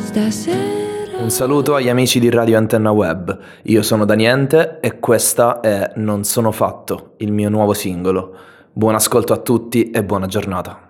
stasera. Un saluto agli amici di Radio Antenna Web, io sono Daniente e questa è Non sono fatto, il mio nuovo singolo. Buon ascolto a tutti e buona giornata.